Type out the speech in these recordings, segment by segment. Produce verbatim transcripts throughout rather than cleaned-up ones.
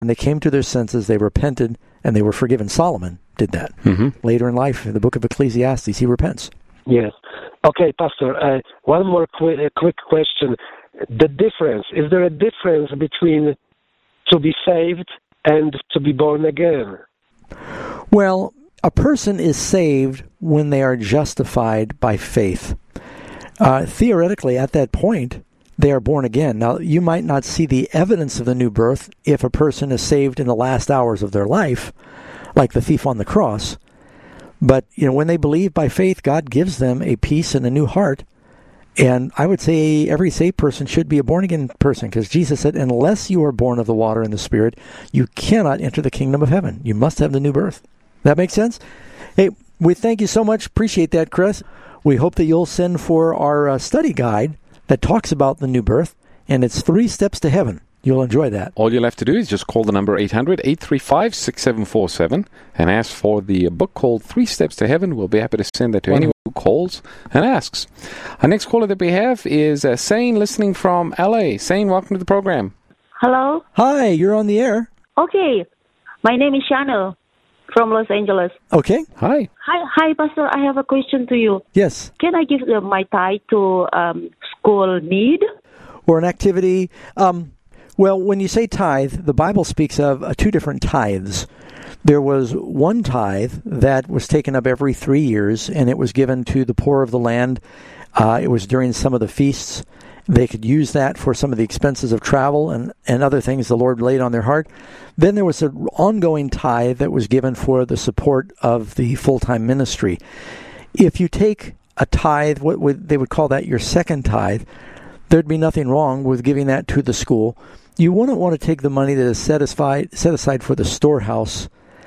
and they came to their senses, they repented, and they were forgiven. Solomon did that. Mm-hmm. Later in life, in the book of Ecclesiastes, he repents. Yes. Okay, Pastor, uh, one more qu- quick question. The difference, is there a difference between to be saved and to be born again? Well, a person is saved when they are justified by faith. Uh, theoretically, at that point, they are born again. Now, you might not see the evidence of the new birth if a person is saved in the last hours of their life, like the thief on the cross. But, you know, when they believe by faith, God gives them a peace and a new heart. And I would say every saved person should be a born-again person, because Jesus said, unless you are born of the water and the Spirit, you cannot enter the kingdom of heaven. You must have the new birth. That makes sense? Hey, we thank you so much. Appreciate that, Chris. We hope that you'll send for our uh, study guide that talks about the new birth, and it's Three Steps to Heaven. You'll enjoy that. All you'll have to do is just call the number eight hundred, eight three five, six seven four seven and ask for the book called Three Steps to Heaven. We'll be happy to send that to anyone who calls and asks. Our next caller that we have is uh, Sane, listening from L A. Sane, welcome to the program. Hello? Hi, you're on the air. Okay. My name is Shana from Los Angeles. Okay. Hi. Hi, hi, Pastor. I have a question to you. Yes. Can I give uh, my tithe to um, school need? Or an activity? Um, well, when you say tithe, the Bible speaks of uh, two different tithes. There was one tithe that was taken up every three years, and it was given to the poor of the land. Uh, it was during some of the feasts. They could use that for some of the expenses of travel and, and other things the Lord laid on their heart. Then there was an ongoing tithe that was given for the support of the full-time ministry. If you take a tithe, what would, they would call that your second tithe, there'd be nothing wrong with giving that to the school. You wouldn't want to take the money that is set aside, set aside for the storehouse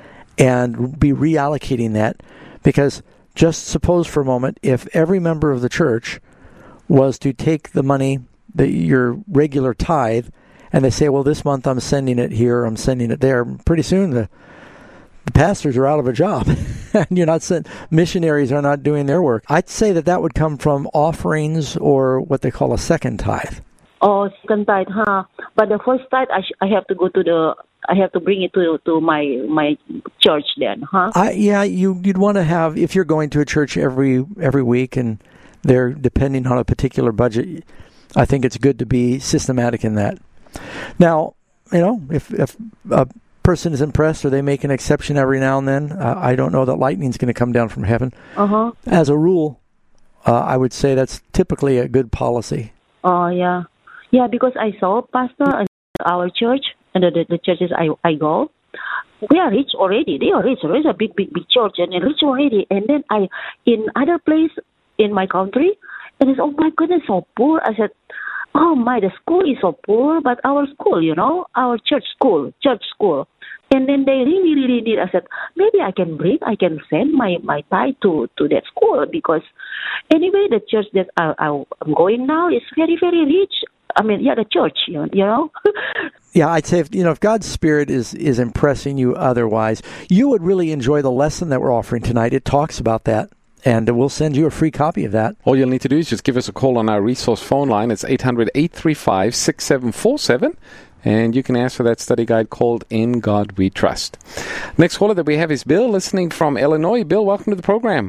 and be reallocating that, because just suppose for a moment, if every member of the church was to take the money, the, your regular tithe, and they say, well, this month I'm sending it here, I'm sending it there, pretty soon the the pastors are out of a job. And you're not sent, missionaries are not doing their work. I'd say that that would come from offerings or what they call a second tithe. Oh, second tithe, huh? But the first tithe, I, sh- I have to go to the, I have to bring it to to my my church then, huh? I, yeah, you, you'd want to have, if you're going to a church every every week and they're depending on a particular budget, I think it's good to be systematic in that. Now, you know, if, if a person is impressed or they make an exception every now and then, uh, I don't know that lightning's going to come down from heaven. Uh-huh. As a rule, uh, I would say that's typically a good policy. Oh, yeah. Yeah, because I saw pastor in our church, and the, the, the churches I, I go, we are rich already. They are rich. There is a big, big, big church, and they're rich already. And then I, in other place in my country, and it's, oh my goodness, so poor. I said, oh my, the school is so poor, but our school, you know, our church school, church school. And then they really, really need, I said, maybe I can bring, I can send my, my tithe to, to that school, because anyway, the church that I, I, I'm going now is very, very rich. I mean, yeah, the church, you know. You know? Yeah, I'd say, if, you know, if God's Spirit is, is impressing you otherwise, you would really enjoy the lesson that we're offering tonight. It talks about that, and we'll send you a free copy of that. All you'll need to do is just give us a call on our resource phone line. It's eight hundred, eight three five, six seven four seven, and you can ask for that study guide called In God We Trust. Next caller that we have is Bill, listening from Illinois. Bill, welcome to the program.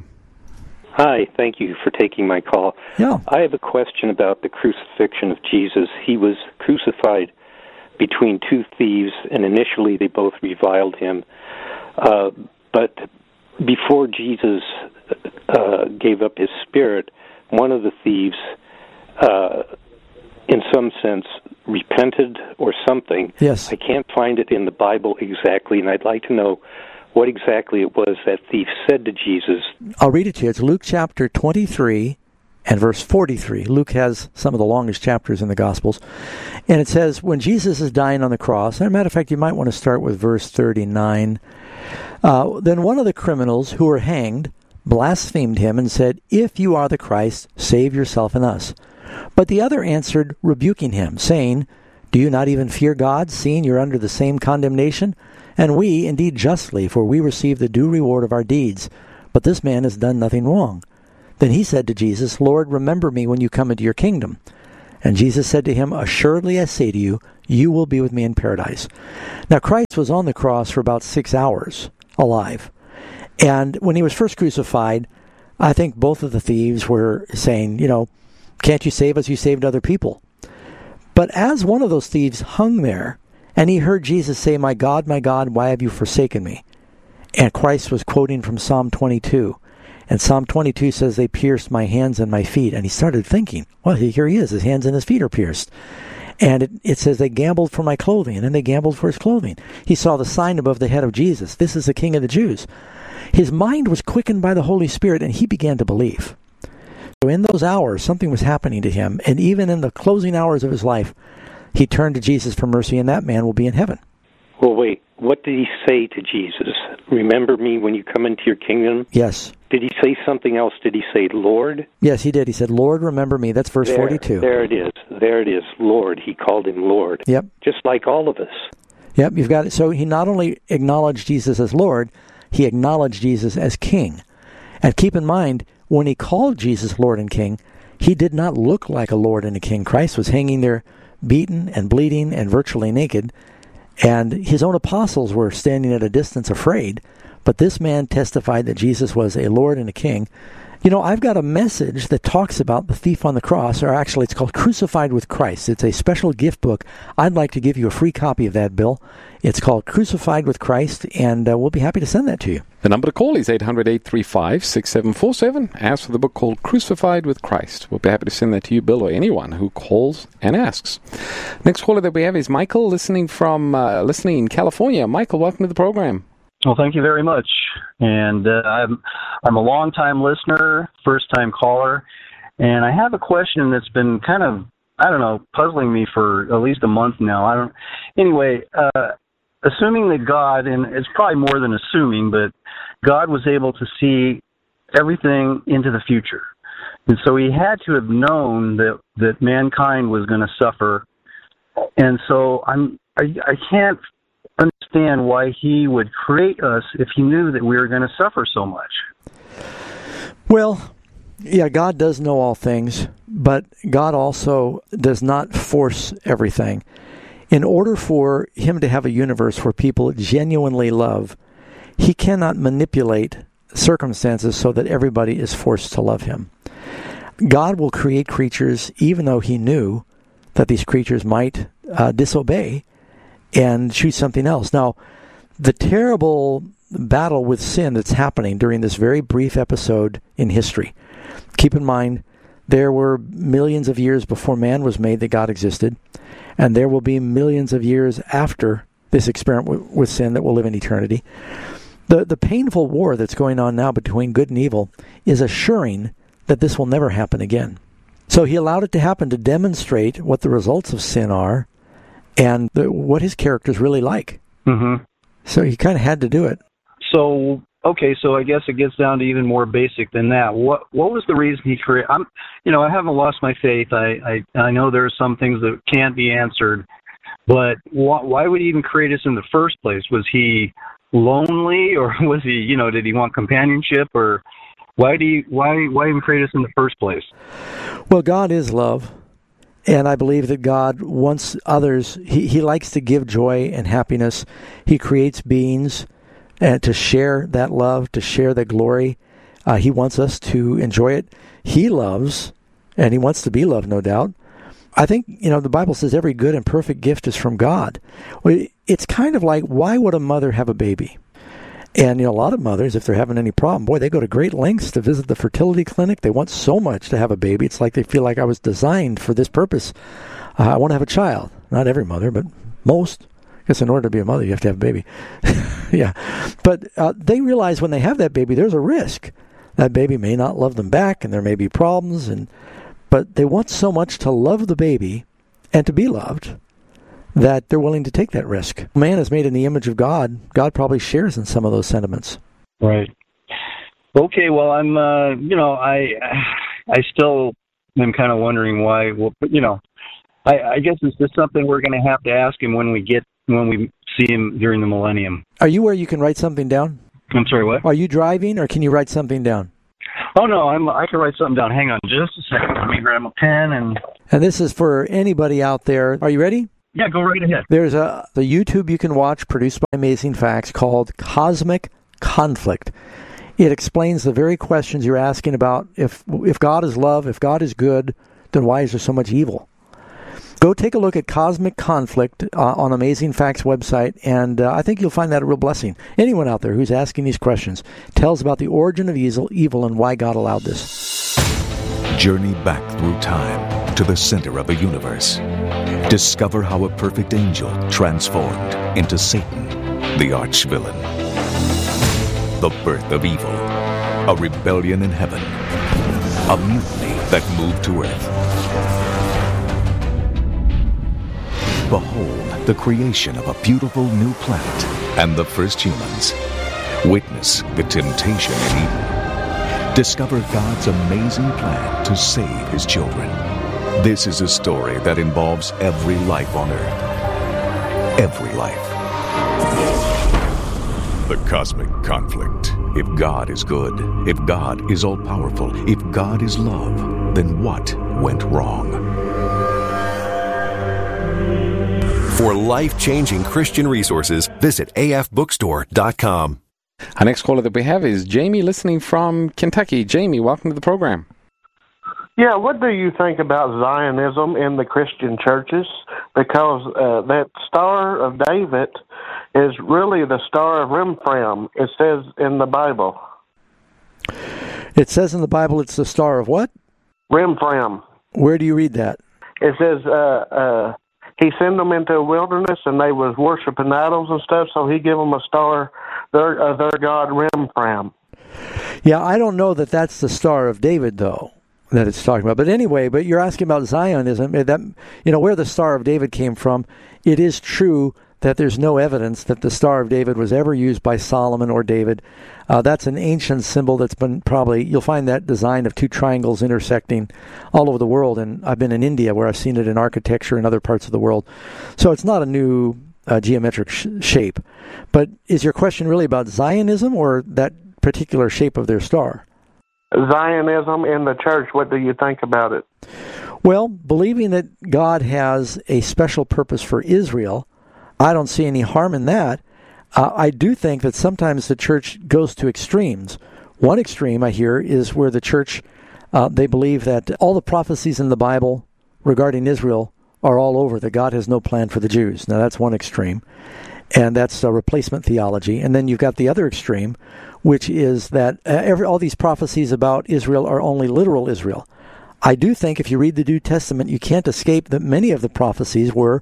Hi, thank you for taking my call. Yeah. I have a question about the crucifixion of Jesus. He was crucified between two thieves, and initially they both reviled him. Uh, but before Jesus uh, gave up his spirit, one of the thieves, uh, in some sense, repented or something. Yes. I can't find it in the Bible exactly, and I'd like to know what exactly it was that thief said to Jesus. I'll read it to you. It's Luke chapter twenty-three and verse forty-three. Luke has some of the longest chapters in the Gospels. And it says, when Jesus is dying on the cross, as a matter of fact, you might want to start with verse thirty-nine. Uh, then one of the criminals who were hanged blasphemed him and said, if you are the Christ, save yourself and us. But the other answered, rebuking him, saying, do you not even fear God, seeing you're under the same condemnation? And we, indeed justly, for we receive the due reward of our deeds. But this man has done nothing wrong. Then he said to Jesus, Lord, remember me when you come into your kingdom. And Jesus said to him, assuredly I say to you, you will be with me in paradise. Now Christ was on the cross for about six hours, alive. And when he was first crucified, I think both of the thieves were saying, you know, can't you save us? You saved other people. But as one of those thieves hung there, and he heard Jesus say, my God, my God, why have you forsaken me? And Christ was quoting from Psalm twenty-two. And Psalm twenty-two says, they pierced my hands and my feet. And he started thinking, well, here he is. His hands and his feet are pierced. And it, it says they gambled for my clothing, and then they gambled for his clothing. He saw the sign above the head of Jesus. This is the King of the Jews. His mind was quickened by the Holy Spirit, and he began to believe. So in those hours, something was happening to him. And even in the closing hours of his life, he turned to Jesus for mercy, and that man will be in heaven. Well, wait. What did he say to Jesus? Remember me when you come into your kingdom? Yes. Did he say something else? Did he say, Lord? Yes, he did. He said, Lord, remember me. That's verse there, forty-two. There it is. There it is. Lord. He called him Lord. Yep. Just like all of us. Yep, you've got it. So he not only acknowledged Jesus as Lord, he acknowledged Jesus as King. And keep in mind, when he called Jesus Lord and King, he did not look like a Lord and a King. Christ was hanging there beaten and bleeding and virtually naked, and his own apostles were standing at a distance afraid, but this man testified that Jesus was a Lord and a King. You know, I've got a message that talks about the thief on the cross, or actually it's called Crucified with Christ. It's a special gift book. I'd like to give you a free copy of that, Bill. It's called Crucified with Christ, and uh, we'll be happy to send that to you. The number to call is eight hundred, eight three five, six seven four seven. Ask for the book called Crucified with Christ. We'll be happy to send that to you, Bill, or anyone who calls and asks. Next caller that we have is Michael, listening from uh, listening in California. Michael, welcome to the program. Well, thank you very much. And uh, I'm I'm a long-time listener, first-time caller, and I have a question that's been kind of, I don't know, puzzling me for at least a month now. I don't. Anyway, uh, assuming that God, and it's probably more than assuming, but God was able to see everything into the future, and so He had to have known that that mankind was going to suffer, and so I'm I, I can't understand why He would create us if He knew that we were going to suffer so much. Well, yeah, God does know all things, but God also does not force everything. In order for Him to have a universe where people genuinely love, He cannot manipulate circumstances so that everybody is forced to love Him. God will create creatures even though He knew that these creatures might uh, disobey and choose something else. Now, the terrible battle with sin that's happening during this very brief episode in history. Keep in mind, there were millions of years before man was made that God existed, and there will be millions of years after this experiment with, with sin that will live in eternity. The, the painful war that's going on now between good and evil is assuring that this will never happen again. So He allowed it to happen to demonstrate what the results of sin are and the, what His character is really like. Mm-hmm. So He kind of had to do it. So, okay, so I guess it gets down to even more basic than that. What what was the reason He created? I'm, you know, I haven't lost my faith. I I, I know there are some things that can't be answered, but wh- why would He even create us in the first place? Was He lonely, or was He, you know, did He want companionship, or why do you, why why even create us in the first place? Well, God is love. And I believe that God wants others, he, he likes to give joy and happiness. He creates beings and to share that love, to share that glory. Uh, he wants us to enjoy it. He loves, and He wants to be loved, no doubt. I think, you know, the Bible says every good and perfect gift is from God. Well, it's kind of like, why would a mother have a baby? And, you know, a lot of mothers, if they're having any problem, boy, they go to great lengths to visit the fertility clinic. They want so much to have a baby. It's like they feel like I was designed for this purpose. Uh, I want to have a child. Not every mother, but most. I guess in order to be a mother, you have to have a baby. Yeah. But uh, they realize when they have that baby, there's a risk. That baby may not love them back, and there may be problems. And but they want so much to love the baby and to be loved that they're willing to take that risk. Man is made in the image of God. God probably shares in some of those sentiments. Right. Okay, well, I'm, uh, you know, I I still am kind of wondering why, well, you know, I, I guess it's just something we're going to have to ask Him when we get, when we see Him during the millennium. Are you where you can write something down? I'm sorry, what? Are you driving, or can you write something down? Oh, no, I'm, I can write something down. Hang on just a second. Let me grab a pen. And And this is for anybody out there. Are you ready? Yeah, go right ahead. There's a the YouTube you can watch produced by Amazing Facts called Cosmic Conflict. It explains the very questions you're asking about if if God is love, if God is good, then why is there so much evil? Go take a look at Cosmic Conflict uh, on Amazing Facts website, and uh, I think you'll find that a real blessing. Anyone out there who's asking these questions tells about the origin of evil, evil and why God allowed this. Journey back through time to the center of the universe. Discover how a perfect angel transformed into Satan, the arch-villain. The birth of evil, a rebellion in heaven, a mutiny that moved to earth. Behold the creation of a beautiful new planet and the first humans. Witness the temptation in Eden. Discover God's amazing plan to save His children. This is a story that involves every life on earth. Every life. The Cosmic Conflict. If God is good, if God is all-powerful, if God is love, then what went wrong? For life-changing Christian resources, visit a f bookstore dot com. Our next caller that we have is Jamie, listening from Kentucky. Jamie, welcome to the program. Yeah, what do you think about Zionism in the Christian churches? Because uh, that Star of David is really the Star of Remphan, it says in the Bible. It says in the Bible it's the star of what? Remphan. Where do you read that? It says uh, uh, he sent them into a wilderness and they was worshiping idols and stuff, so he gave them a star, their, uh, their god Remphan. Yeah, I don't know that that's the Star of David, though, that it's talking about. But anyway, but you're asking about Zionism. That, you know, where the Star of David came from. It is true that there's no evidence that the Star of David was ever used by Solomon or David. Uh, that's an ancient symbol that's been probably, you'll find that design of two triangles intersecting all over the world. And I've been in India where I've seen it in architecture and other parts of the world. So it's not a new uh, geometric sh- shape. But is your question really about Zionism or that particular shape of their star? Zionism in the church, what do you think about it? Well, believing that God has a special purpose for Israel, I don't see any harm in that. Uh, I do think that sometimes the church goes to extremes. One extreme, I hear, is where the church, uh, they believe that all the prophecies in the Bible regarding Israel are all over, that God has no plan for the Jews. Now, that's one extreme, and that's a replacement theology. And then you've got the other extreme, which is that uh, every, all these prophecies about Israel are only literal Israel. I do think if you read the New Testament, you can't escape that many of the prophecies were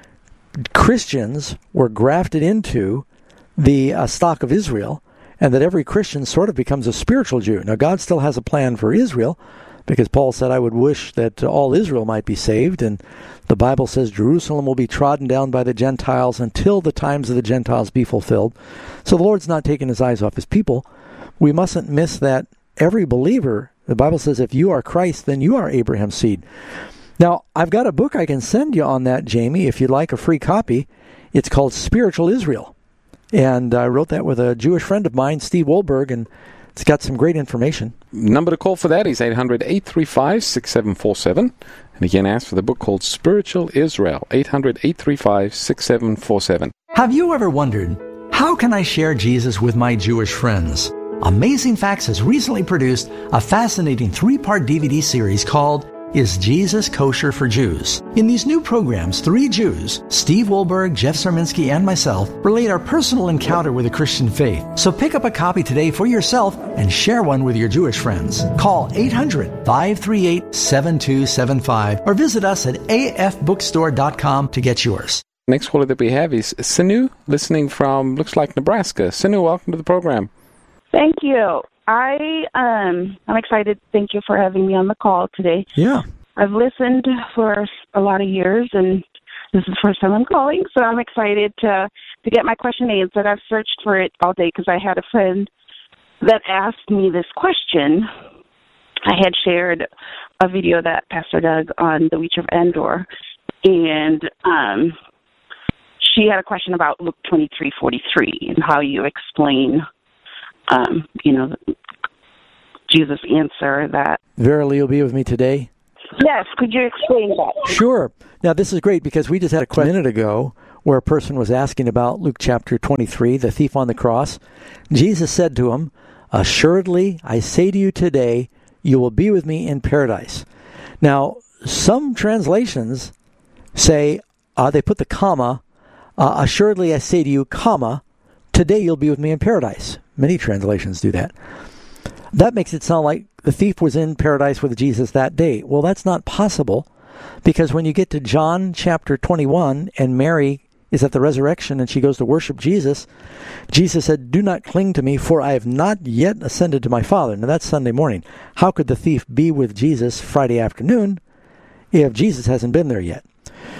Christians were grafted into the uh, stock of Israel, and that every Christian sort of becomes a spiritual Jew. Now, God still has a plan for Israel, because Paul said, I would wish that all Israel might be saved, and the Bible says Jerusalem will be trodden down by the Gentiles until the times of the Gentiles be fulfilled. So the Lord's not taking His eyes off His people. We mustn't miss that every believer, the Bible says, if you are Christ, then you are Abraham's seed. Now, I've got a book I can send you on that, Jamie, if you'd like a free copy. It's called Spiritual Israel. And I wrote that with a Jewish friend of mine, Steve Wohlberg, and it's got some great information. Number to call for that is eight hundred, eight three five, six seven four seven. And again, ask for the book called Spiritual Israel, eight hundred, eight three five, six seven four seven. Have you ever wondered, how can I share Jesus with my Jewish friends? Amazing Facts has recently produced a fascinating three-part D V D series called Is Jesus Kosher for Jews? In these new programs, three Jews, Steve Wohlberg, Jeff Sarminski, and myself, relate our personal encounter with the Christian faith. So pick up a copy today for yourself and share one with your Jewish friends. Call eight hundred, five three eight, seven two seven five or visit us at a f bookstore dot com to get yours. Next caller that we have is Sinu, listening from, looks like Nebraska. Sinu, welcome to the program. Thank you. I, um, I'm excited. Thank you for having me on the call today. Yeah. I've listened for a lot of years, and this is the first time I'm calling, so I'm excited to, to get my question answered. I've searched for it all day because I had a friend that asked me this question. I had shared a video that Pastor Doug on the Reach of Endor, and um, she had a question about Luke twenty-three forty-three and how you explain Um, you know, Jesus answer that? Verily, you'll be with me today. Yes, could you explain that? Sure. Now, this is great because we just had a question a minute ago where a person was asking about Luke chapter twenty-three, the thief on the cross. Jesus said to him, assuredly, I say to you today, you will be with me in paradise. Now, some translations say, uh, they put the comma, uh, assuredly I say to you, comma, today you'll be with me in paradise. Many translations do that. That makes it sound like the thief was in paradise with Jesus that day. Well, that's not possible, because when you get to John chapter twenty-one and Mary is at the resurrection and she goes to worship Jesus, Jesus said, do not cling to me, for I have not yet ascended to my Father. Now, that's Sunday morning. How could the thief be with Jesus Friday afternoon if Jesus hasn't been there yet?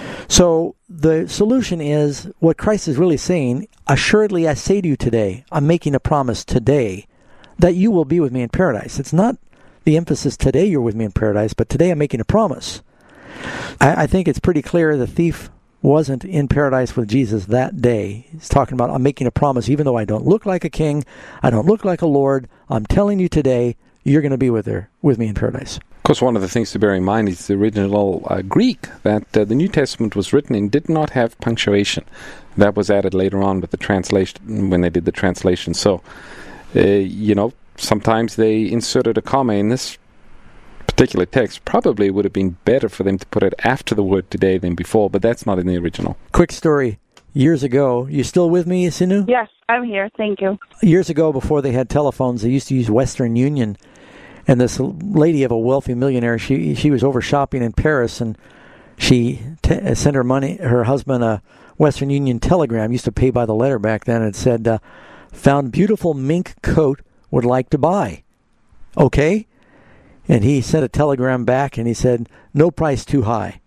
So the solution is what Christ is really saying, assuredly I say to you today, I'm making a promise today that you will be with me in paradise. It's not the emphasis today you're with me in paradise, but today I'm making a promise. I, I think it's pretty clear the thief wasn't in paradise with Jesus that day. He's talking about, I'm making a promise, even though I don't look like a king, I don't look like a lord, I'm telling you today, you're going to be with her, with me in paradise. Of course, one of the things to bear in mind is the original uh, Greek that uh, the New Testament was written in did not have punctuation. That was added later on with the translation, when they did the translation. So, uh, you know, sometimes they inserted a comma in this particular text. Probably would have been better for them to put it after the word today than before, but that's not in the original. Quick story. Years ago, you still with me, Sinu? Yes, I'm here. Thank you. Years ago, before they had telephones, they used to use Western Union. And this lady of a wealthy millionaire, she she was over shopping in Paris, and she t- sent her money, her husband a Western Union telegram. Used to pay by the letter back then. And it said, uh, "Found beautiful mink coat, would like to buy." Okay, and he sent a telegram back, and he said, "No price too high."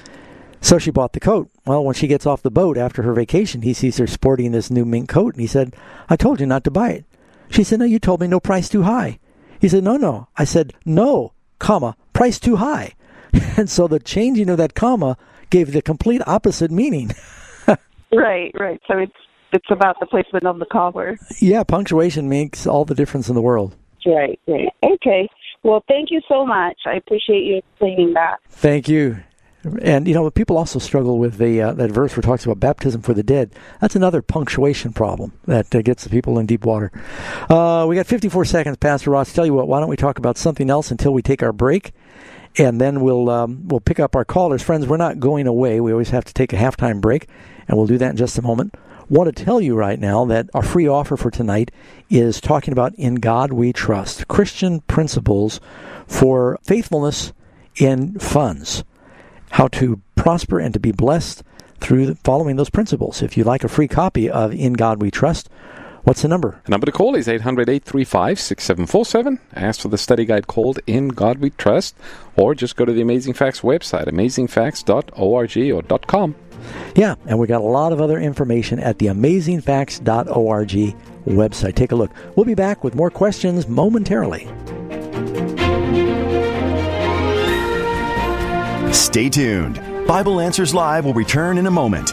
So she bought the coat. Well, when she gets off the boat after her vacation, he sees her sporting this new mink coat, and he said, "I told you not to buy it." She said, "No, you told me no price too high." He said, no, no. I said, no, comma, price too high. And so the changing of that comma gave the complete opposite meaning. Right, right. So it's it's about the placement of the comma. Yeah, punctuation makes all the difference in the world. Right, right. Okay. Well, thank you so much. I appreciate you explaining that. Thank you. And, you know, people also struggle with the uh, that verse where it talks about baptism for the dead. That's another punctuation problem that uh, gets the people in deep water. Uh, we got fifty-four seconds, Pastor Ross. Tell you what, why don't we talk about something else until we take our break, and then we'll um, we'll pick up our callers. Friends, we're not going away. We always have to take a halftime break, and we'll do that in just a moment. Want to tell you right now that our free offer for tonight is talking about In God We Trust, Christian principles for faithfulness in funds. How to prosper and to be blessed through following those principles. If you'd like a free copy of In God We Trust, what's the number? The number to call is eight hundred, eight three five, six seven four seven. Ask for the study guide called In God We Trust, or just go to the Amazing Facts website, amazing facts dot org or .com. Yeah, and we got a lot of other information at the amazing facts dot org website. Take a look. We'll be back with more questions momentarily. Stay tuned. Bible Answers Live will return in a moment.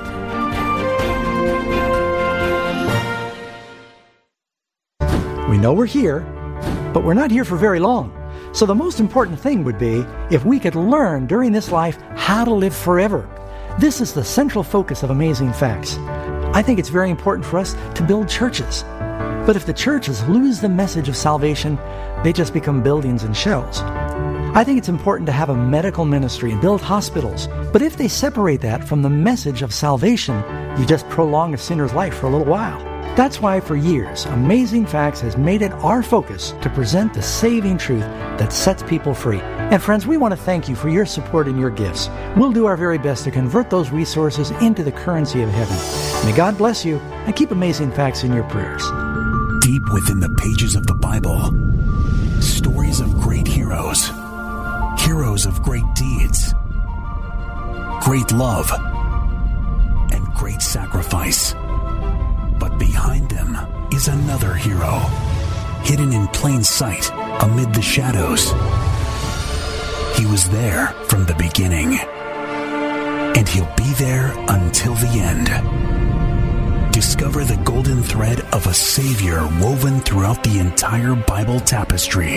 We know we're here, but we're not here for very long. So the most important thing would be if we could learn during this life how to live forever. This is the central focus of Amazing Facts. I think it's very important for us to build churches. But if the churches lose the message of salvation, they just become buildings and shells. I think it's important to have a medical ministry and build hospitals. But if they separate that from the message of salvation, you just prolong a sinner's life for a little while. That's why for years, Amazing Facts has made it our focus to present the saving truth that sets people free. And friends, we want to thank you for your support and your gifts. We'll do our very best to convert those resources into the currency of heaven. May God bless you and keep Amazing Facts in your prayers. Deep within the pages of the Bible, stories of great heroes. Heroes of great deeds, great love, and great sacrifice. But behind them is another hero, hidden in plain sight amid the shadows. He was there from the beginning, and he'll be there until the end. Discover the golden thread of a Savior woven throughout the entire Bible tapestry.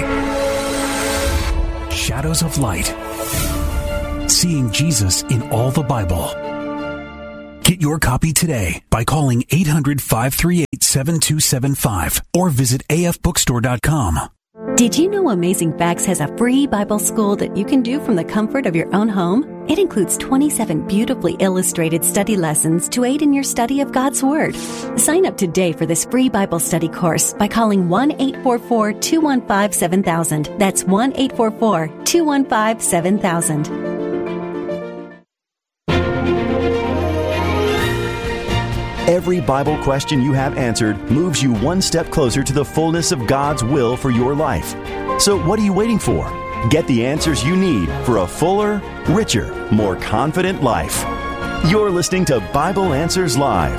Shadows of Light. Seeing Jesus in all the Bible. Get your copy today by calling eight hundred, five three eight, seven two seven five or visit a f bookstore dot com. Did you know Amazing Facts has a free Bible school that you can do from the comfort of your own home? It includes twenty-seven beautifully illustrated study lessons to aid in your study of God's Word. Sign up today for this free Bible study course by calling one eight four four, two one five, seven thousand. That's one eight four four, two one five, seven thousand. Every Bible question you have answered moves you one step closer to the fullness of God's will for your life. So what are you waiting for? Get the answers you need for a fuller, richer, more confident life. You're listening to Bible Answers Live.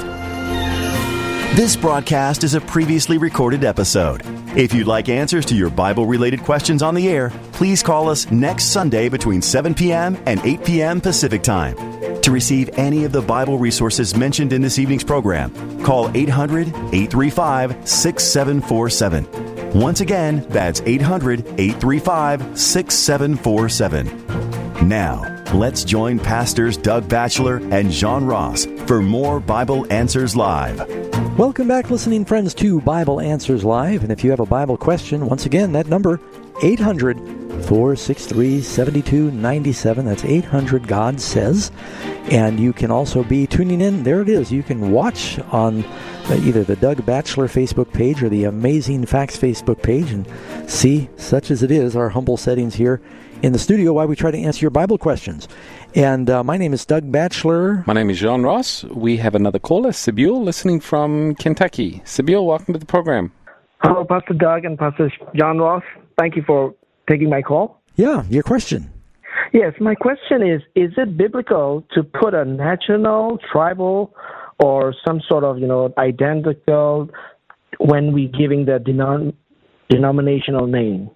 This broadcast is a previously recorded episode. If you'd like answers to your Bible-related questions on the air, please call us next Sunday between seven p.m. and eight p.m. Pacific Time. To receive any of the Bible resources mentioned in this evening's program, call eight hundred, eight three five, six seven four seven. Once again, that's eight hundred, eight three five, six seven four seven. Now, let's join Pastors Doug Batchelor and John Ross for more Bible Answers Live. Welcome back, listening friends, to Bible Answers Live. And if you have a Bible question, once again, that number, eight hundred, four six three, seven two nine seven. That's eight hundred, God Says. And you can also be tuning in. There it is. You can watch on either the Doug Batchelor Facebook page or the Amazing Facts Facebook page and see, such as it is, our humble settings here in the studio while we try to answer your Bible questions. And uh, my name is Doug Batchelor. My name is John Ross. We have another caller, Sibyl, listening from Kentucky. Sibyl, welcome to the program. Hello, Pastor Doug and Pastor John Ross. Thank you for taking my call. Yeah, your question. Yes, my question is, is it biblical to put a national, tribal, or some sort of, you know, identical when we giving the denom- denominational name?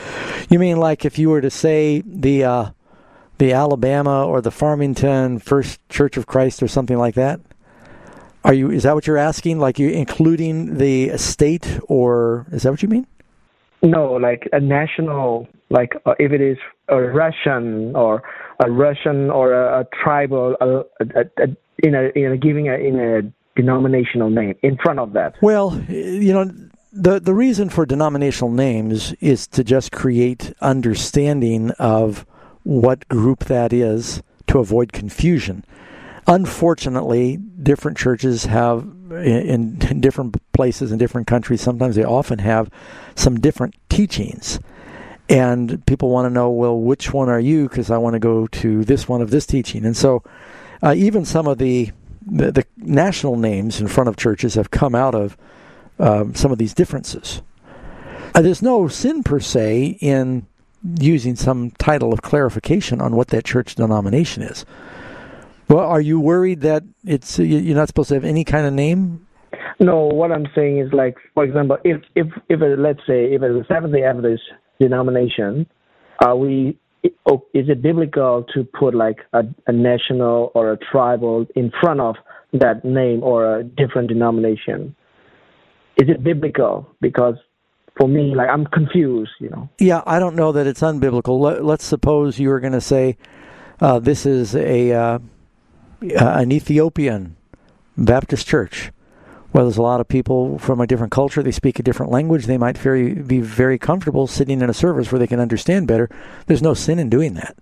You mean like if you were to say the uh, the Alabama or the Farmington First Church of Christ or something like that? Are you? Is that what you're asking? Like you including the state, or is that what you mean? No, like a national, like uh, if it is a Russian or a Russian or a, a tribal, a, a, a, in a in a giving a, in a denominational name in front of that. Well, you know, the the reason for denominational names is to just create understanding of what group that is to avoid confusion. Unfortunately, different churches have, in, in different places in different countries, sometimes they often have some different teachings. And people want to know, well, which one are you? Because I want to go to this one of this teaching. And so uh, even some of the, the the national names in front of churches have come out of um, some of these differences. Uh, there's no sin per se in using some title of clarification on what that church denomination is. Well, are you worried that it's you're not supposed to have any kind of name? No, what I'm saying is, like, for example, if if if it, let's say if it's a Seventh-day Adventist denomination, are we? Is it biblical to put like a, a national or a tribal in front of that name or a different denomination? Is it biblical? Because for me, like, I'm confused, you know. Yeah, I don't know that it's unbiblical. Let, let's suppose you were going to say uh, this is a uh, an Ethiopian Baptist church. Well, there's a lot of people from a different culture. They speak a different language. They might very, be very comfortable sitting in a service where they can understand better. There's no sin in doing that.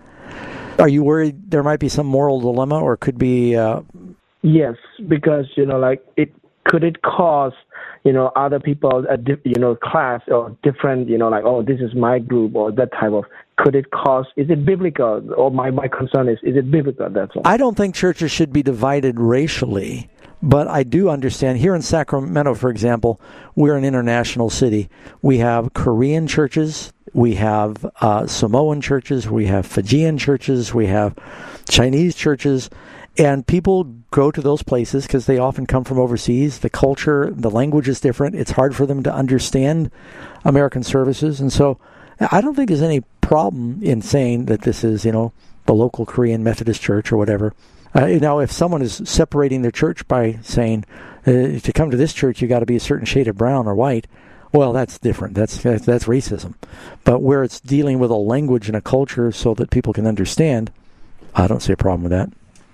Are you worried there might be some moral dilemma, or could be? Uh... Yes, because, you know, like, it could it cause, you know, other people, a di- you know, class or different, you know, like, oh, this is my group or that type of. Could it cause? Is it biblical? Or my my concern is, is it biblical? That's all. I don't think churches should be divided racially. But I do understand, here in Sacramento, for example, we're an international city. We have Korean churches, we have uh, Samoan churches, we have Fijian churches, we have Chinese churches, and people go to those places because they often come from overseas. The culture, the language is different. It's hard for them to understand American services. And so I don't think there's any problem in saying that this is, you know, the local Korean Methodist church or whatever. Uh, now, if someone is separating their church by saying, uh, to come to this church, you got to be a certain shade of brown or white, well, that's different. That's, that's that's racism. But where it's dealing with a language and a culture so that people can understand, I don't see a problem with that.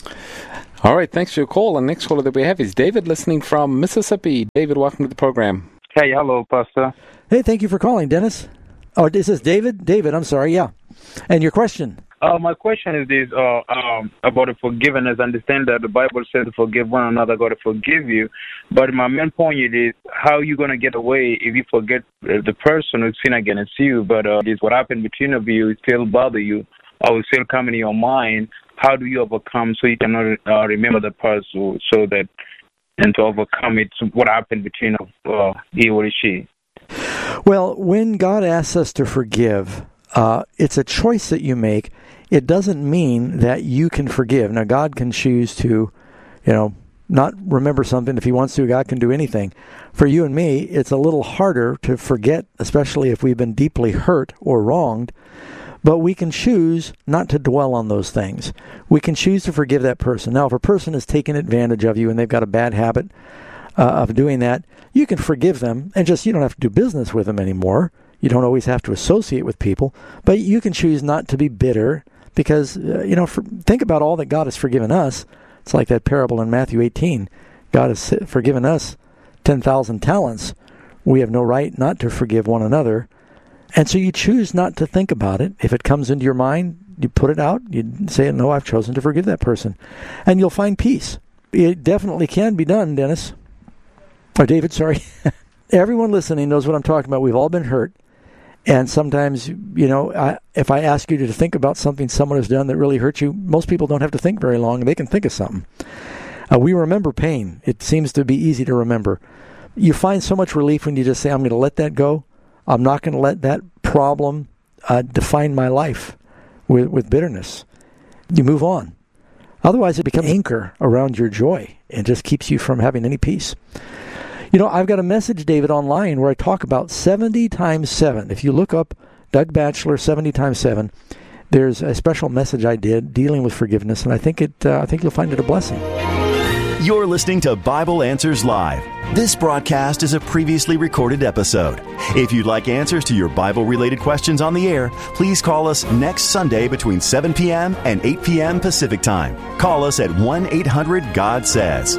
All right, thanks for your call. And next caller that we have is David, listening from Mississippi. David, welcome to the program. Hey, hello, Pastor. Hey, thank you for calling, Dennis. Oh, this is David? David, I'm sorry, yeah. And your question? Uh, my question is this, uh, um, about the forgiveness. I understand that the Bible says to forgive one another, God to forgive you. But my main point is how are you going to get away if you forget the person who sinned against you, but uh, this what happened between of you still bother you, or will still come in your mind. How do you overcome so you cannot uh, remember the person so that, and to overcome it, what happened between uh, he or she? Well, when God asks us to forgive, uh, it's a choice that you make. It doesn't mean that you can forgive. Now, God can choose to, you know, not remember something. If he wants to, God can do anything. For you and me, it's a little harder to forget, especially if we've been deeply hurt or wronged. But we can choose not to dwell on those things. We can choose to forgive that person. Now, if a person has taken advantage of you and they've got a bad habit uh, of doing that, you can forgive them and just, you don't have to do business with them anymore. You don't always have to associate with people, but you can choose not to be bitter because, uh, you know, for, think about all that God has forgiven us. It's like that parable in Matthew eighteen. God has forgiven us ten thousand talents. We have no right not to forgive one another. And so you choose not to think about it. If it comes into your mind, you put it out. You say, no, I've chosen to forgive that person. And you'll find peace. It definitely can be done, Dennis. Or David, sorry. Everyone listening knows what I'm talking about. We've all been hurt. And sometimes, you know, I, if I ask you to think about something someone has done that really hurt you, most people don't have to think very long. They can think of something. Uh, we remember pain. It seems to be easy to remember. You find so much relief when you just say, I'm going to let that go. I'm not going to let that problem uh, define my life with, with bitterness. You move on. Otherwise, it becomes an anchor around your joy and just keeps you from having any peace. You know, I've got a message, David, online where I talk about seventy times seven. If you look up Doug Batchelor, seventy times seven, there's a special message I did dealing with forgiveness, and I think it. Uh, I think you'll find it a blessing. You're listening to Bible Answers Live. This broadcast is a previously recorded episode. If you'd like answers to your Bible-related questions on the air, please call us next Sunday between seven p.m. and eight p.m. Pacific Time. Call us at one eight hundred God says.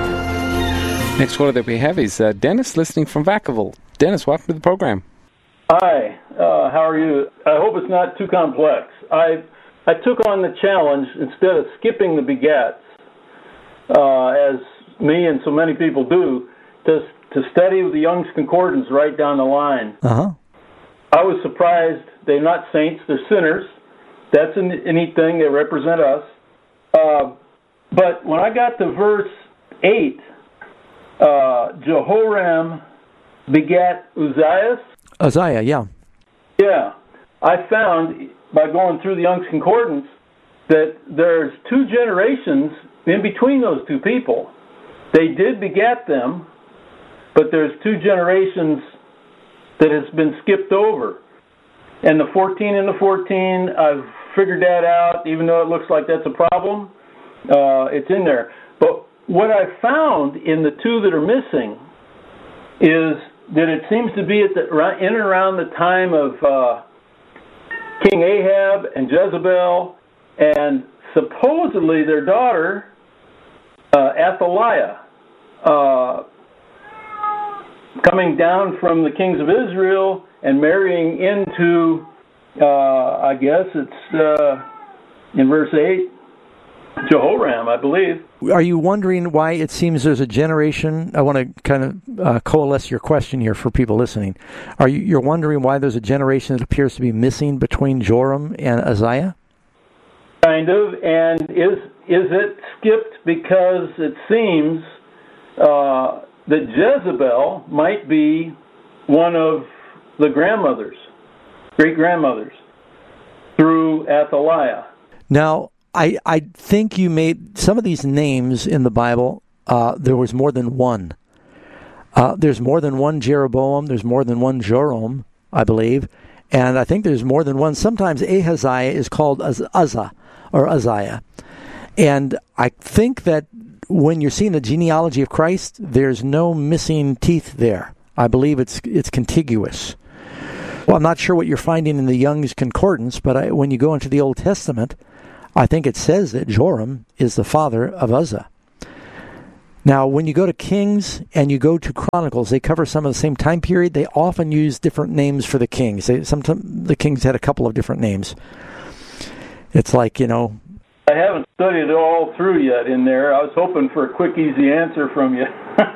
Next caller that we have is uh, Dennis, listening from Vacaville. Dennis, welcome to the program. Hi, uh, how are you? I hope it's not too complex. I I took on the challenge, instead of skipping the begats, uh, as me and so many people do, to to study the Young's Concordance right down the line. Uh-huh. I was surprised. They're not saints, they're sinners. That's a neat thing. They represent us. Uh, but when I got to verse eight, uh, Jehoram begat Uzziah. Uzziah, yeah. Yeah. I found, by going through the Young's Concordance, that there's two generations in between those two people. They did begat them, but there's two generations that has been skipped over. And the fourteen and the fourteen, I've figured that out, even though it looks like that's a problem. Uh, it's in there. But what I found in the two that are missing is that it seems to be at the, in and around the time of uh, King Ahab and Jezebel, and supposedly their daughter, uh, Athaliah, uh, coming down from the kings of Israel and marrying into, uh, I guess it's uh, in verse eight, Jehoram, I believe. Are you wondering why it seems there's a generation? I want to kind of uh, coalesce your question here for people listening. Are you you're wondering why there's a generation that appears to be missing between Joram and Uzziah? Kind of, and is is it skipped because it seems uh, that Jezebel might be one of the grandmothers, great-grandmothers, through Athaliah. Now, I, I think you made some of these names in the Bible, uh, there was more than one. Uh, there's more than one Jeroboam, there's more than one Joram, I believe, and I think there's more than one. Sometimes Ahaziah is called Uz- Uzzah or Uzziah. And I think that when you're seeing the genealogy of Christ, there's no missing teeth there. I believe it's it's contiguous. Well, I'm not sure what you're finding in the Young's Concordance, but I, when you go into the Old Testament, I think it says that Joram is the father of Uzzah. Now, when you go to Kings and you go to Chronicles, they cover some of the same time period. They often use different names for the kings. They, sometimes the kings had a couple of different names. It's like, you know... I haven't studied it all through yet in there. I was hoping for a quick, easy answer from you.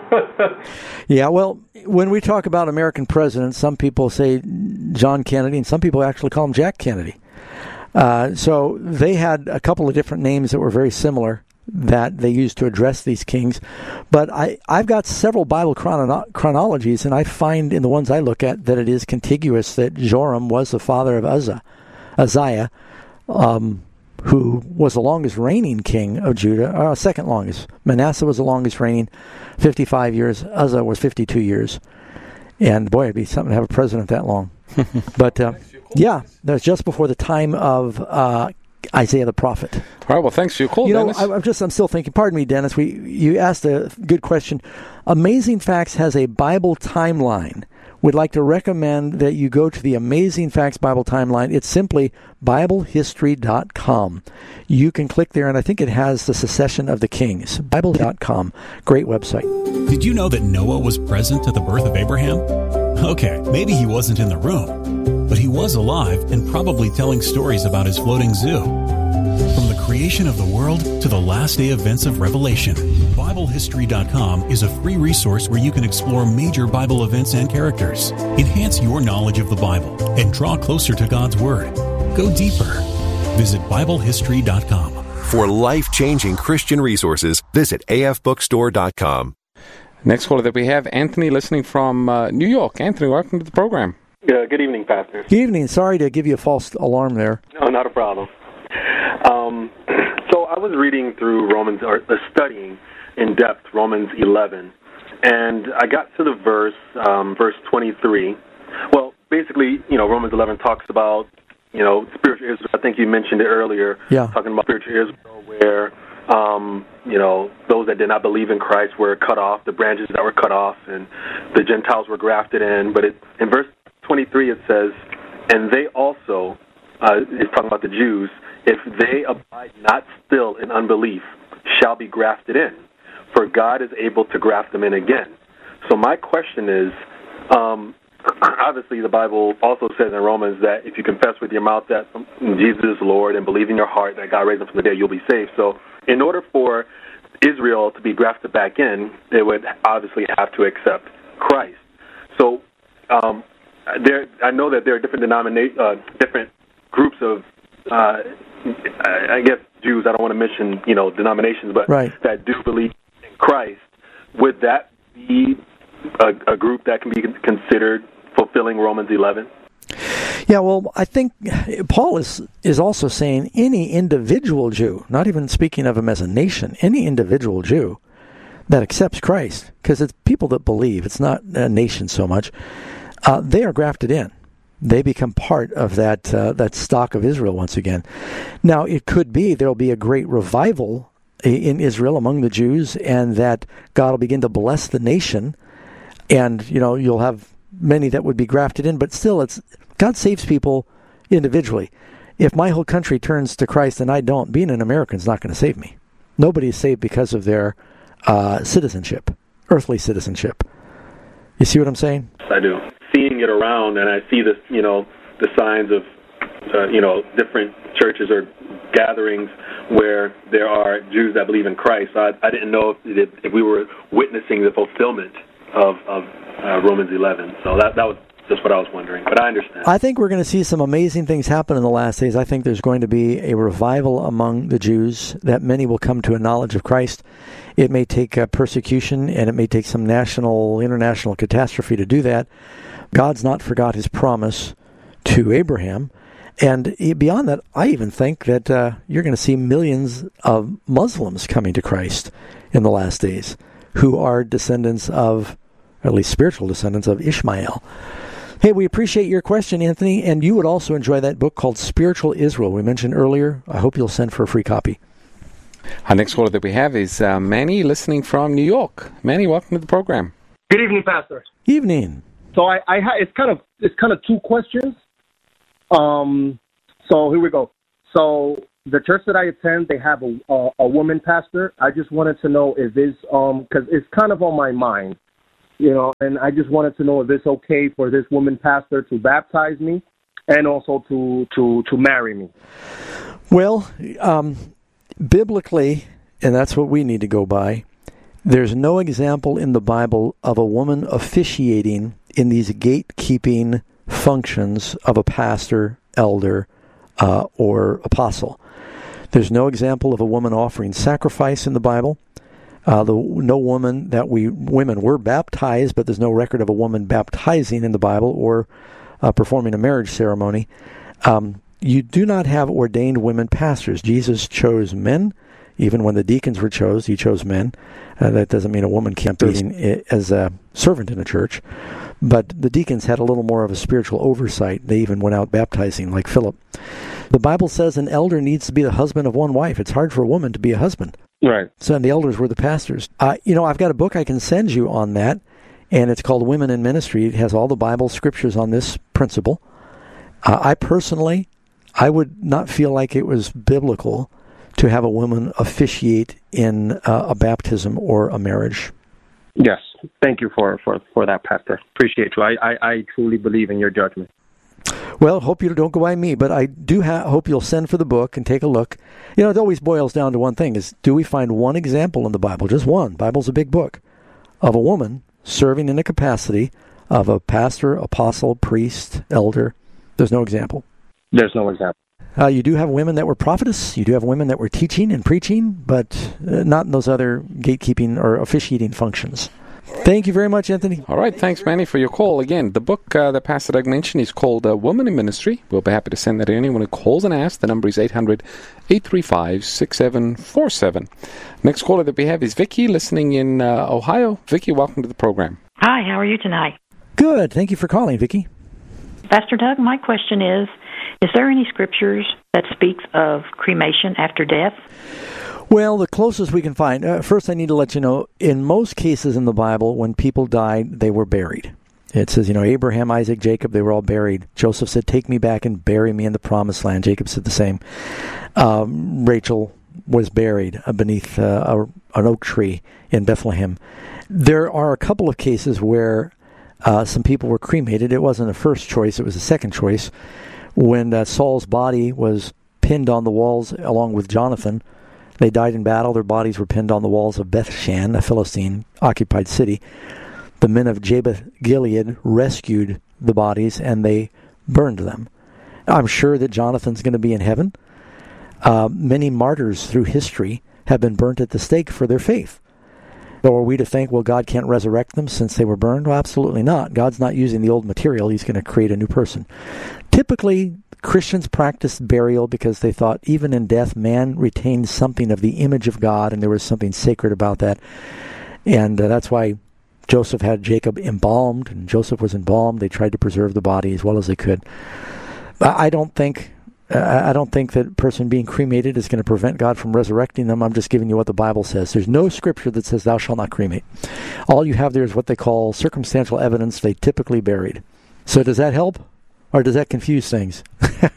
Yeah, well, when we talk about American presidents, some people say John Kennedy, and some people actually call him Jack Kennedy. Uh, so they had a couple of different names that were very similar that they used to address these kings. But I, I've got several Bible chrono- chronologies, and I find in the ones I look at that it is contiguous that Joram was the father of Uzzah, Uzziah, um, who was the longest reigning king of Judah, uh, second longest. Manasseh was the longest reigning, fifty-five years. Uzzah was fifty-two years. And boy, it'd be something to have a president that long. But uh, yeah, that's just before the time of uh, Isaiah the prophet. All right, well, thanks for your call, you Dennis. know, I, I'm just, I'm still thinking, pardon me, Dennis, we you asked a good question. Amazing Facts has a Bible timeline. We'd like to recommend that you go to the Amazing Facts Bible timeline. It's simply Bible History dot com. You can click there, and I think it has the succession of the kings. Bible dot com. Great website. Did you know that Noah was present at the birth of Abraham? Okay, maybe he wasn't in the room, but he was alive and probably telling stories about his floating zoo. From the creation of the world to the last day events of Revelation, Bible History dot com is a free resource where you can explore major Bible events and characters, enhance your knowledge of the Bible, and draw closer to God's Word. Go deeper. Visit Bible History dot com. For life-changing Christian resources, visit A F bookstore dot com. Next caller that we have, Anthony, listening from uh, New York. Anthony, welcome to the program. Yeah, good evening, Pastor. Good evening. Sorry to give you a false alarm there. No, not a problem. Um, so I was reading through Romans, or uh, studying in depth Romans eleven, and I got to the verse, um, verse twenty-three. Well, basically, you know, Romans eleven talks about, you know, spiritual Israel. I think you mentioned it earlier, yeah. talking about spiritual Israel, where, um, you know, those that did not believe in Christ were cut off, the branches that were cut off, and the Gentiles were grafted in. But it, in verse twenty-three it says, and they also, uh, it's talking about the Jews, if they abide not still in unbelief, shall be grafted in, for God is able to graft them in again. So my question is, um, obviously the Bible also says in Romans that if you confess with your mouth that Jesus is Lord and believe in your heart that God raised him from the dead, you'll be saved. So in order for Israel to be grafted back in, they would obviously have to accept Christ. So um, there, I know that there are different denominate, uh, different groups of Uh, I guess Jews, I don't want to mention, you know, denominations, but right. that do believe in Christ. Would that be a, a group that can be considered fulfilling Romans eleven? Yeah, well, I think Paul is, is also saying any individual Jew, not even speaking of him as a nation, any individual Jew that accepts Christ, because it's people that believe, it's not a nation so much, uh, they are grafted in. They become part of that uh, that stock of Israel once again. Now, it could be there will be a great revival in Israel among the Jews, and that God will begin to bless the nation, and you know you'll have many that would be grafted in. But still, it's God saves people individually. If my whole country turns to Christ and I don't, being an American is not going to save me. Nobody is saved because of their uh, citizenship, earthly citizenship. You see what I'm saying? I do. Seeing it around, and I see this, you know, the signs of, uh, you know, different churches or gatherings where there are Jews that believe in Christ. I, I didn't know if, if we were witnessing the fulfillment of, of uh, Romans eleven. So that that was just what I was wondering. But I understand. I think we're going to see some amazing things happen in the last days. I think there's going to be a revival among the Jews, that many will come to a knowledge of Christ. It may take uh, persecution, and it may take some national, international catastrophe to do that. God's not forgot his promise to Abraham. And beyond that, I even think that uh, you're going to see millions of Muslims coming to Christ in the last days who are descendants of, or at least spiritual descendants of Ishmael. Hey, we appreciate your question, Anthony, and you would also enjoy that book called Spiritual Israel we mentioned earlier. I hope you'll send for a free copy. Our next caller that we have is uh, Manny, listening from New York. Manny, welcome to the program. Good evening, Pastor. Evening. So I, I ha- it's kind of it's kind of two questions. Um, so here we go. So the church that I attend, they have a a, a woman pastor. I just wanted to know if it's um because it's kind of on my mind, you know, and I just wanted to know if it's okay for this woman pastor to baptize me and also to to to marry me. Well, um, biblically, and that's what we need to go by, there's no example in the Bible of a woman officiating in these gatekeeping functions of a pastor, elder, uh, or apostle. There's no example of a woman offering sacrifice in the Bible. Uh, the, no woman that we, women were baptized, but there's no record of a woman baptizing in the Bible or uh, performing a marriage ceremony. Um, you do not have ordained women pastors. Jesus chose men. Even when the deacons were chose, he chose men. Uh, that doesn't mean a woman can't be as a servant in a church. But the deacons had a little more of a spiritual oversight. They even went out baptizing, like Philip. The Bible says an elder needs to be the husband of one wife. It's hard for a woman to be a husband. Right. So and the elders were the pastors. Uh, you know, I've got a book I can send you on that, and it's called Women in Ministry. It has all the Bible scriptures on this principle. Uh, I personally, I would not feel like it was biblical to have a woman officiate in uh, a baptism or a marriage. Yes. Thank you for, for, for that, Pastor. Appreciate you. I, I, I truly believe in your judgment. Well, hope you don't go by me, but I do ha- hope you'll send for the book and take a look. You know, it always boils down to one thing, is do we find one example in the Bible, just one, Bible's a big book, of a woman serving in the capacity of a pastor, apostle, priest, elder? There's no example. There's no example. Uh, you do have women that were prophetess. You do have women that were teaching and preaching, but uh, not in those other gatekeeping or officiating functions. Thank you very much, Anthony. All right. Thanks, Manny, for your call. Again, the book uh, that Pastor Doug mentioned is called uh, Woman in Ministry. We'll be happy to send that to anyone who calls and asks. The number is eight hundred, eight three five, six seven four seven. Next caller that we have is Vicky, listening in uh, Ohio. Vicky, welcome to the program. Hi, how are you tonight? Good. Thank you for calling, Vicky. Pastor Doug, my question is, is there any scriptures that speaks of cremation after death? Well, the closest we can find. Uh, first, I need to let you know, in most cases in the Bible, when people died, they were buried. It says, you know, Abraham, Isaac, Jacob, they were all buried. Joseph said, take me back and bury me in the promised land. Jacob said the same. Um, Rachel was buried beneath uh, a, an oak tree in Bethlehem. There are a couple of cases where uh, some people were cremated. It wasn't a first choice, it was a second choice. When uh, Saul's body was pinned on the walls along with Jonathan, they died in battle. Their bodies were pinned on the walls of Bethshan, a Philistine-occupied city. The men of Jabesh-Gilead rescued the bodies, and they burned them. I'm sure that Jonathan's going to be in heaven. Uh, many martyrs through history have been burnt at the stake for their faith. So are we to think, well, God can't resurrect them since they were burned? Well, absolutely not. God's not using the old material. He's going to create a new person. Typically, Christians practiced burial because they thought even in death, man retained something of the image of God, and there was something sacred about that. And uh, that's why Joseph had Jacob embalmed, and Joseph was embalmed. They tried to preserve the body as well as they could. I don't think uh, I don't think that a person being cremated is going to prevent God from resurrecting them. I'm just giving you what the Bible says. There's no scripture that says thou shalt not cremate. All you have there is what they call circumstantial evidence. They typically buried. So does that help? Or does that confuse things?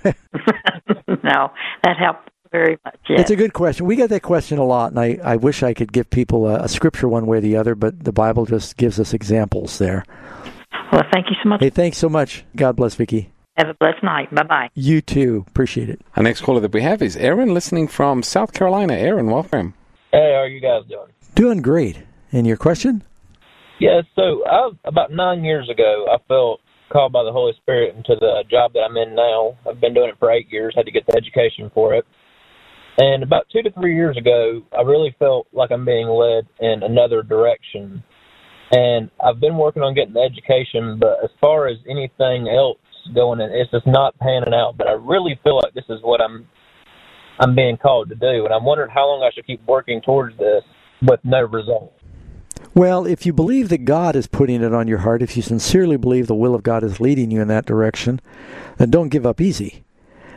No, that helped very much. Yes. It's a good question. We get that question a lot, and I, I wish I could give people a, a scripture one way or the other, but the Bible just gives us examples there. Well, thank you so much. Hey, thanks so much. God bless, Vicki. Have a blessed night. Bye-bye. You too. Appreciate it. Our next caller that we have is Aaron, listening from South Carolina. Aaron, welcome. Hey, how are you guys doing? Doing great. And your question? Yeah, so I, about nine years ago, I felt called by the Holy Spirit into the job that I'm in now. I've been doing it for eight years, had to get the education for it. And about two to three years ago, I really felt like I'm being led in another direction. And I've been working on getting the education, but as far as anything else going in, it's just not panning out. But I really feel like this is what I'm I'm being called to do. And I'm wondering how long I should keep working towards this with no result. Well, if you believe that God is putting it on your heart, if you sincerely believe the will of God is leading you in that direction, then don't give up easy.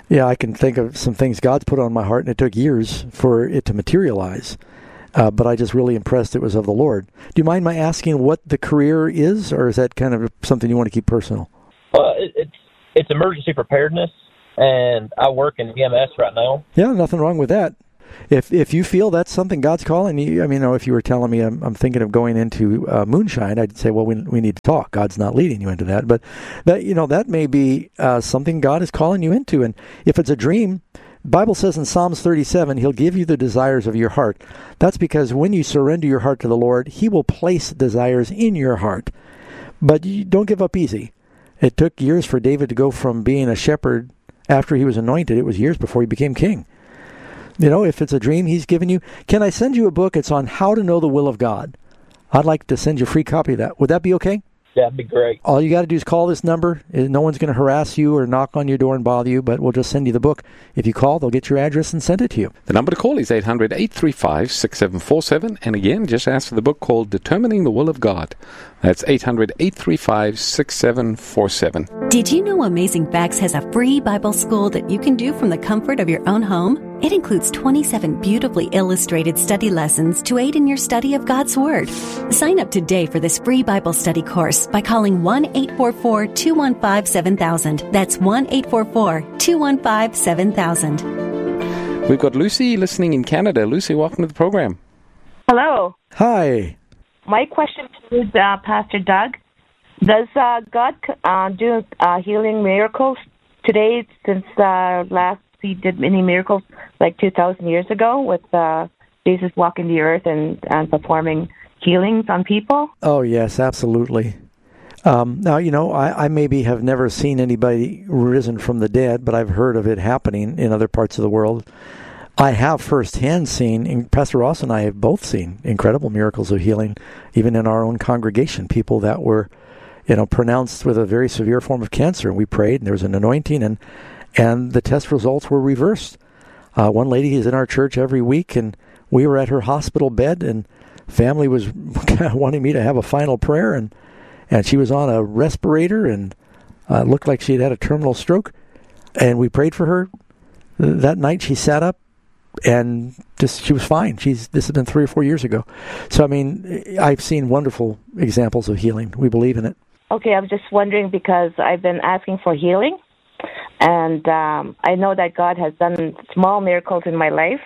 Yeah, I can think of some things God's put on my heart, and it took years for it to materialize. Uh, but I just really impressed it was of the Lord. Do you mind my asking what the career is, or is that kind of something you want to keep personal? Well, it, it's it's emergency preparedness, and I work in E M S right now. Yeah, nothing wrong with that. If if you feel that's something God's calling you, I mean, you know, if you were telling me I'm, I'm thinking of going into uh, moonshine, I'd say, well, we we need to talk. God's not leading you into that, but that you know that may be uh, something God is calling you into. And if it's a dream, the Bible says in Psalms thirty-seven, He'll give you the desires of your heart. That's because when you surrender your heart to the Lord, He will place desires in your heart. But you don't give up easy. It took years for David to go from being a shepherd after he was anointed. It was years before he became king. You know, if it's a dream He's given you, can I send you a book? It's on how to know the will of God. I'd like to send you a free copy of that. Would that be okay? That'd be great. All you got to do is call this number. No one's going to harass you or knock on your door and bother you, but we'll just send you the book. If you call, they'll get your address and send it to you. The number to call is eight hundred, eight three five, six seven four seven. And again, just ask for the book called Determining the Will of God. That's eight hundred, eight three five, six seven four seven. Did you know Amazing Facts has a free Bible school that you can do from the comfort of your own home? It includes twenty-seven beautifully illustrated study lessons to aid in your study of God's Word. Sign up today for this free Bible study course by calling one eight four four, two one five, seven thousand. That's one eight four four, two one five, seven thousand. We've got Lucy listening in Canada. Lucy, welcome to the program. Hello. Hi. My question is, uh, Pastor Doug, does uh, God uh, do uh, healing miracles today since uh, last He did many miracles like two thousand years ago with uh, Jesus walking the earth and, and performing healings on people? Oh, yes, absolutely. Um, now, you know, I, I maybe have never seen anybody risen from the dead, but I've heard of it happening in other parts of the world. I have firsthand seen, and Pastor Ross and I have both seen incredible miracles of healing, even in our own congregation, people that were, you know, pronounced with a very severe form of cancer. And we prayed, and there was an anointing, and and the test results were reversed. Uh, one lady is in our church every week, and we were at her hospital bed, and family was wanting me to have a final prayer, and, and she was on a respirator, and uh, looked like she had had a terminal stroke. And we prayed for her. That night she sat up, and just she was fine. She's this has been three or four years ago. So, I mean, I've seen wonderful examples of healing. We believe in it. Okay, I was just wondering because I've been asking for healing. And um, I know that God has done small miracles in my life,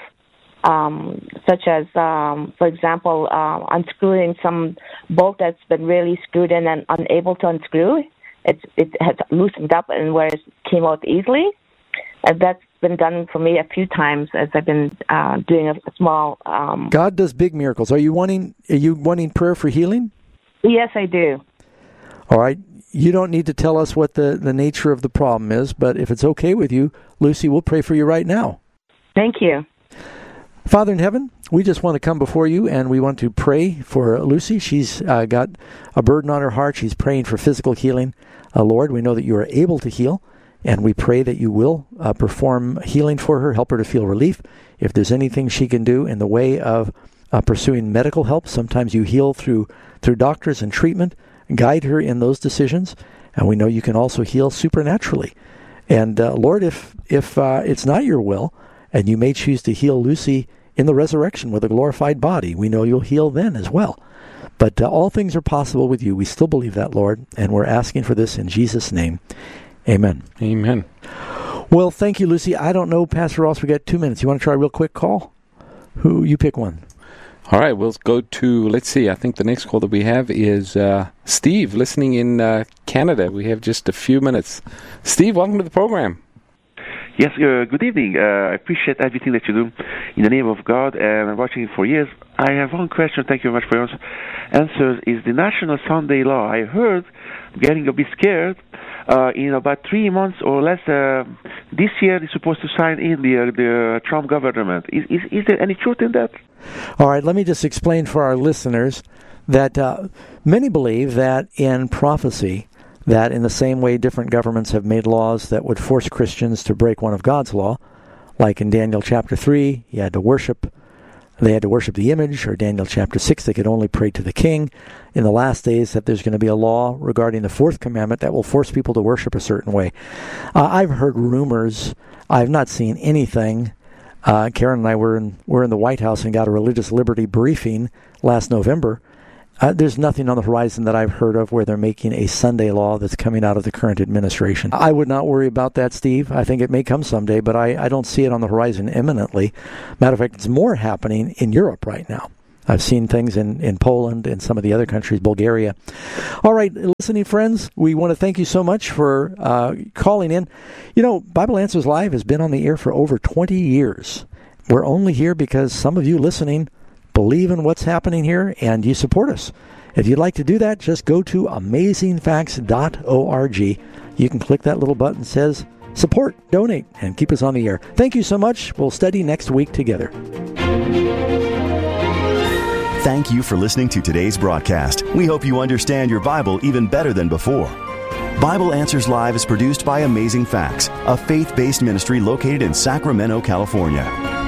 um, such as, um, for example, uh, unscrewing some bolt that's been really screwed in and unable to unscrew. It, it has loosened up and where it came out easily. And that's been done for me a few times as I've been uh, doing a, a small... Um, God does big miracles. Are you wanting? Are you wanting prayer for healing? Yes, I do. All right. You don't need to tell us what the, the nature of the problem is, but if it's okay with you, Lucy, we'll pray for you right now. Thank you. Father in heaven, we just want to come before you, and we want to pray for Lucy. She's uh, got a burden on her heart. She's praying for physical healing. Uh, Lord, we know that you are able to heal, and we pray that you will uh, perform healing for her, help her to feel relief. If there's anything she can do in the way of uh, pursuing medical help, sometimes you heal through through doctors and treatment. Guide her in those decisions, and we know you can also heal supernaturally. And uh, Lord, if if uh, it's not your will, and you may choose to heal Lucy in the resurrection with a glorified body, we know you'll heal then as well. But uh, all things are possible with you. We still believe that, Lord, and we're asking for this in Jesus' name. Amen. Amen. Well, thank you, Lucy. I don't know, Pastor Ross, we got two minutes. You want to try a real quick call? Who you pick one. All right, we'll go to, let's see, I think the next call that we have is uh, Steve, listening in uh, Canada. We have just a few minutes. Steve, welcome to the program. Yes, uh, good evening. Uh, I appreciate everything that you do in the name of God, and I'm watching it for years. I have one question. Thank you very much for your answers. Is the National Sunday Law, I heard, I'm getting a bit scared, uh, in about three months or less, uh, this year is supposed to sign in the, uh, the Trump government. Is, is, is there any truth in that? All right, let me just explain for our listeners that uh, many believe that in prophecy, that in the same way different governments have made laws that would force Christians to break one of God's law, like in Daniel chapter three, you had to worship they had to worship the image, or Daniel chapter six, they could only pray to the king. In the last days, that there's going to be a law regarding the fourth commandment that will force people to worship a certain way. Uh, I've heard rumors. I've not seen anything. Uh, Karen and I were in, were in the White House and got a religious liberty briefing last November. Uh, there's nothing on the horizon that I've heard of where they're making a Sunday law that's coming out of the current administration. I would not worry about that, Steve. I think it may come someday, but I, I don't see it on the horizon imminently. Matter of fact, it's more happening in Europe right now. I've seen things in, in Poland and some of the other countries, Bulgaria. All right, listening friends, we want to thank you so much for uh, calling in. You know, Bible Answers Live has been on the air for over twenty years. We're only here because some of you listening believe in what's happening here and you support us. If you'd like to do that, just go to amazing facts dot org. You can click that little button that says support, donate, and keep us on the air. Thank you so much. We'll study next week together. Thank you for listening to today's broadcast. We hope you understand your Bible even better than before. Bible Answers Live is produced by Amazing Facts, a faith-based ministry located in Sacramento, California.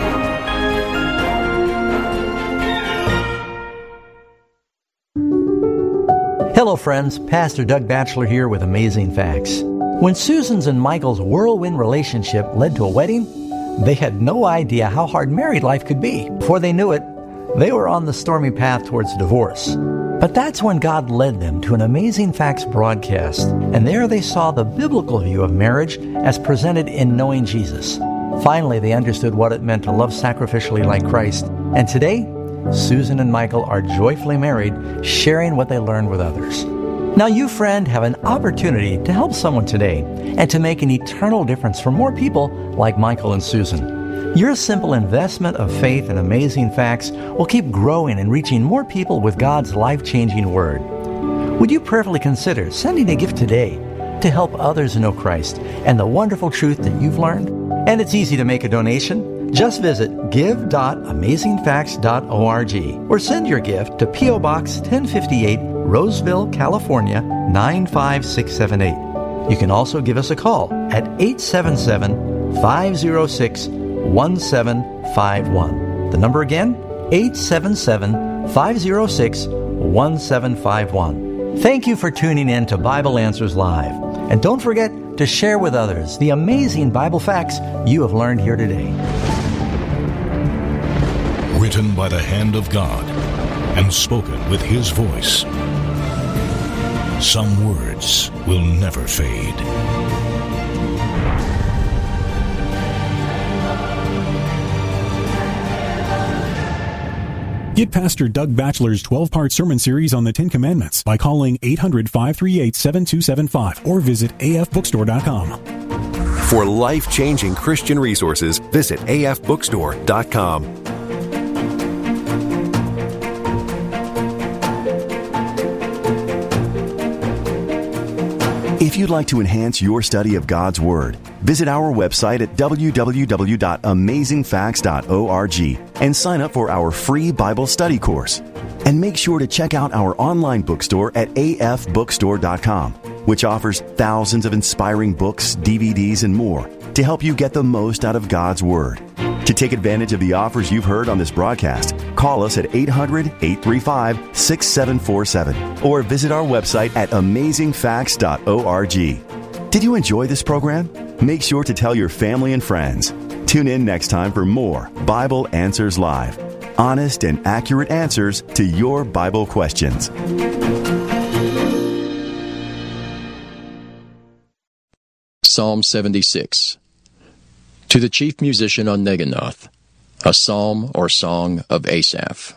Hello, friends. Pastor Doug Batchelor here with Amazing Facts. When Susan's and Michael's whirlwind relationship led to a wedding, they had no idea how hard married life could be. Before they knew it, they were on the stormy path towards divorce. But that's when God led them to an Amazing Facts broadcast, and there they saw the biblical view of marriage as presented in Knowing Jesus. Finally, they understood what it meant to love sacrificially like Christ, and today, Susan and Michael are joyfully married, sharing what they learned with others. Now you, friend, have an opportunity to help someone today and to make an eternal difference for more people like Michael and Susan. Your simple investment of faith in Amazing Facts will keep growing and reaching more people with God's life-changing Word. Would you prayerfully consider sending a gift today to help others know Christ and the wonderful truth that you've learned? And it's easy to make a donation. Just visit give dot amazing facts dot org or send your gift to P O Box ten fifty-eight, Roseville, California, nine five six seven eight. You can also give us a call at eight seven seven, five zero six, one seven five one. The number again, eight seven seven, five zero six, one seven five one. Thank you for tuning in to Bible Answers Live. And don't forget to share with others the amazing Bible facts you have learned here today. Written by the hand of God and spoken with His voice. Some words will never fade. Get Pastor Doug Batchelor's twelve-part sermon series on the Ten Commandments by calling eight hundred, five three eight, seven two seven five or visit a f bookstore dot com. For life-changing Christian resources, visit a f bookstore dot com. If you'd like to enhance your study of God's Word, visit our website at w w w dot amazing facts dot org and sign up for our free Bible study course. And make sure to check out our online bookstore at a f bookstore dot com, which offers thousands of inspiring books, D V Ds, and more to help you get the most out of God's Word. To take advantage of the offers you've heard on this broadcast, call us at eight hundred, eight three five, six seven four seven or visit our website at amazing facts dot org. Did you enjoy this program? Make sure to tell your family and friends. Tune in next time for more Bible Answers Live. Honest and accurate answers to your Bible questions. Psalm seventy-six. To the chief musician on Neginoth, a psalm or song of Asaph.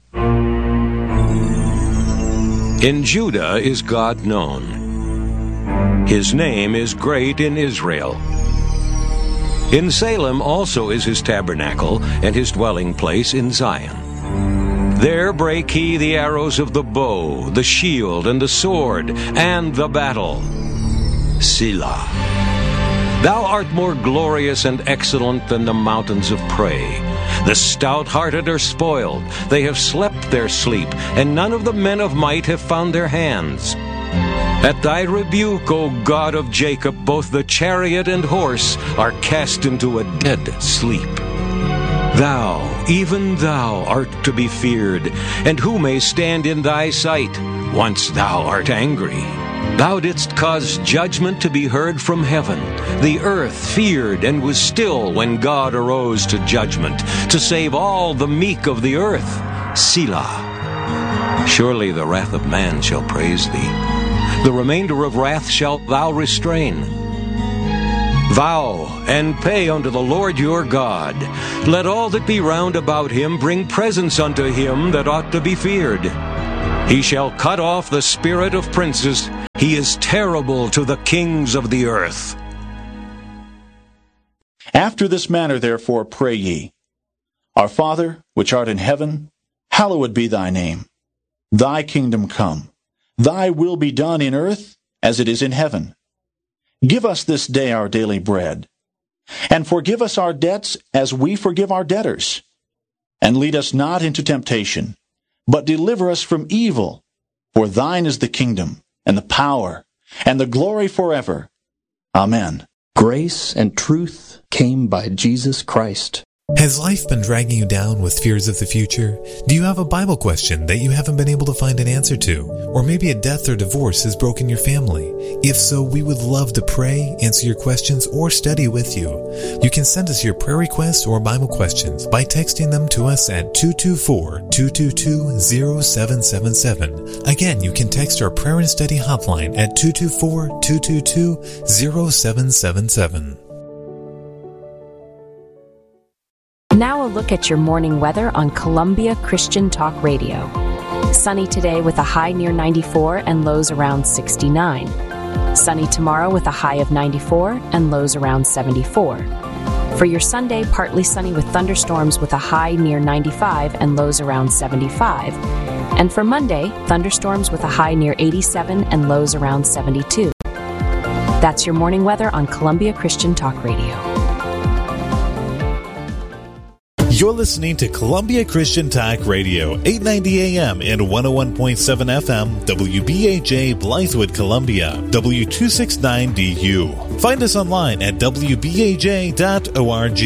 In Judah is God known. His name is great in Israel. In Salem also is his tabernacle, and his dwelling place in Zion. There break he the arrows of the bow, the shield, and the sword, and the battle. Selah. Thou art more glorious and excellent than the mountains of prey. The stout-hearted are spoiled. They have slept their sleep, and none of the men of might have found their hands. At thy rebuke, O God of Jacob, both the chariot and horse are cast into a dead sleep. Thou, even thou, art to be feared, and who may stand in thy sight, once thou art angry? Thou didst cause judgment to be heard from heaven. The earth feared and was still when God arose to judgment, to save all the meek of the earth. Selah. Surely the wrath of man shall praise thee. The remainder of wrath shalt thou restrain. Vow and pay unto the Lord your God. Let all that be round about him bring presents unto him that ought to be feared. He shall cut off the spirit of princes. He is terrible to the kings of the earth. After this manner therefore pray ye, Our Father, which art in heaven, hallowed be thy name. Thy kingdom come. Thy will be done in earth as it is in heaven. Give us this day our daily bread, and forgive us our debts as we forgive our debtors. And lead us not into temptation, but deliver us from evil. For thine is the kingdom, and the power, and the glory forever. Amen. Grace and truth came by Jesus Christ. Has life been dragging you down with fears of the future? Do you have a Bible question that you haven't been able to find an answer to? Or maybe a death or divorce has broken your family? If so, we would love to pray, answer your questions, or study with you. You can send us your prayer requests or Bible questions by texting them to us at two two four, two two two, zero seven seven seven. Again, you can text our prayer and study hotline at two two four, two two two, zero seven seven seven. Now a look at your morning weather on Columbia Christian Talk Radio. Sunny today with a high near ninety-four and lows around sixty-nine. Sunny tomorrow with a high of ninety-four and lows around seventy-four. For your Sunday, partly sunny with thunderstorms with a high near ninety-five and lows around seventy-five. And for Monday, thunderstorms with a high near eighty-seven and lows around seventy-two. That's your morning weather on Columbia Christian Talk Radio. You're listening to Columbia Christian Talk Radio, eight ninety A M and one oh one point seven F M, W B A J, Blythewood, Columbia, W two sixty-nine D U. Find us online at w b a j dot org.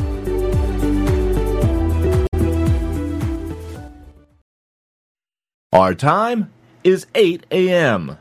Our time is eight A M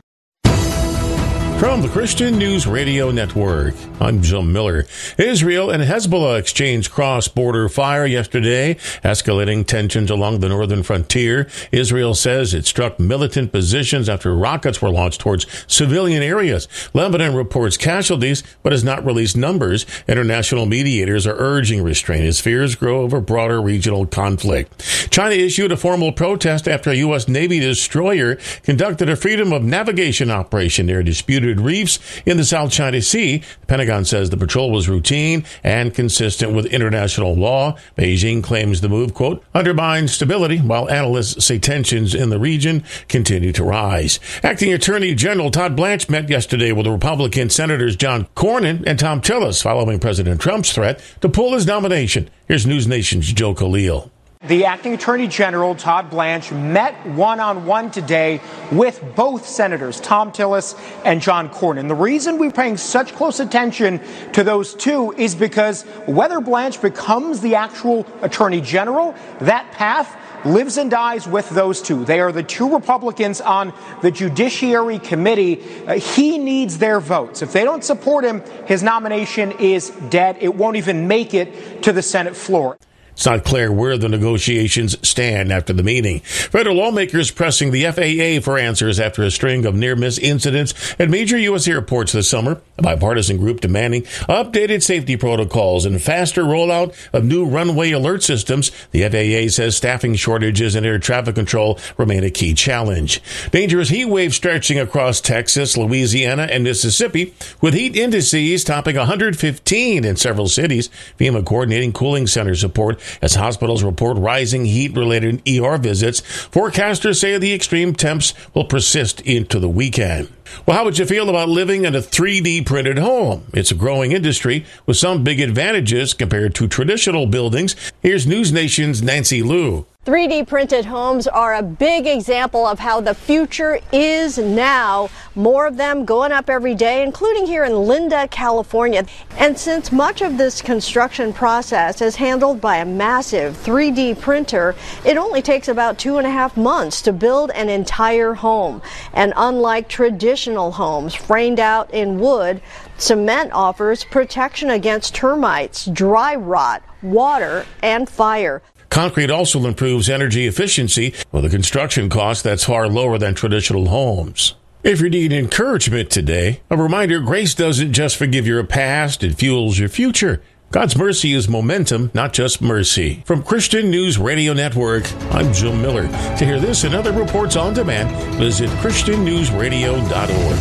From the Christian News Radio Network, I'm Jim Miller. Israel and Hezbollah exchanged cross-border fire yesterday, escalating tensions along the northern frontier. Israel says it struck militant positions after rockets were launched towards civilian areas. Lebanon reports casualties, but has not released numbers. International mediators are urging restraint as fears grow over broader regional conflict. China issued a formal protest after a U S Navy destroyer conducted a freedom of navigation operation near disputed reefs in the South China Sea. The Pentagon says the patrol was routine and consistent with international law. Beijing claims the move, quote, undermines stability, while analysts say tensions in the region continue to rise. Acting Attorney General Todd Blanche met yesterday with Republican Senators John Cornyn and Thom Tillis following President Trump's threat to pull his nomination. Here's News Nation's Joe Khalil. The acting attorney general, Todd Blanche, met one-on-one today with both senators, Thom Tillis and John Cornyn. The reason we're paying such close attention to those two is because whether Blanche becomes the actual attorney general, that path lives and dies with those two. They are the two Republicans on the Judiciary Committee. Uh, he needs their votes. If they don't support him, his nomination is dead. It won't even make it to the Senate floor. It's not clear where the negotiations stand after the meeting. Federal lawmakers pressing the F A A for answers after a string of near-miss incidents at major U S airports this summer. A bipartisan group demanding updated safety protocols and faster rollout of new runway alert systems. The F A A says staffing shortages and air traffic control remain a key challenge. Dangerous heat wave stretching across Texas, Louisiana, and Mississippi, with heat indices topping one hundred fifteen in several cities. FEMA coordinating cooling center support as hospitals report rising heat-related E R visits. Forecasters say the extreme temps will persist into the weekend. Well, how would you feel about living in a three D printed home? It's a growing industry with some big advantages compared to traditional buildings. Here's News Nation's Nancy Liu. three D printed homes are a big example of how the future is now. More of them going up every day, including here in Linda, California. And since much of this construction process is handled by a massive three D printer, it only takes about two and a half months to build an entire home. And unlike traditional homes framed out in wood, cement offers protection against termites, dry rot, water, and fire. Concrete also improves energy efficiency with a construction cost that's far lower than traditional homes. If you need encouragement today, a reminder, grace doesn't just forgive your past, it fuels your future. God's mercy is momentum, not just mercy. From Christian News Radio Network, I'm Jim Miller. To hear this and other reports on demand, visit Christian News Radio dot org.